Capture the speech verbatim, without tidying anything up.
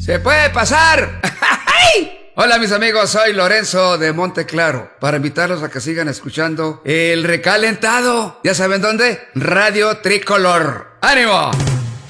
¡Se puede pasar! Hola mis amigos, soy Lorenzo de Monteclaro, para invitarlos a que sigan escuchando El Recalentado. ¿Ya saben dónde? Radio Tricolor. ¡Ánimo!